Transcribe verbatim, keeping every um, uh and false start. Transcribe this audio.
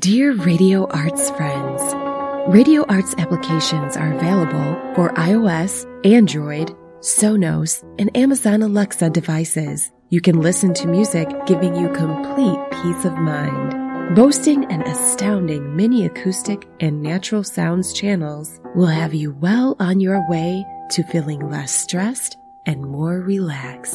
Dear Radio Arts friends, Radio Arts applications are available for iOS, Android, Sonos, and Amazon Alexa devices. You can listen to music giving you complete peace of mind. Boasting an astounding mini acoustic and natural sounds channels will have you well on your way to feeling less stressed and more relaxed.